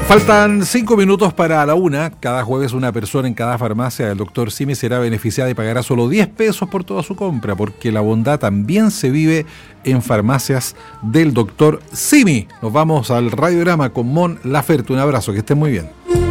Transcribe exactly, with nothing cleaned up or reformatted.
Faltan cinco minutos para la una. Cada jueves una persona en cada farmacia del doctor Simi será beneficiada y pagará solo diez pesos por toda su compra, porque la bondad también se vive en farmacias del doctor Simi. Nos vamos al radiograma con Mon Laferte. Un abrazo, que estén muy bien.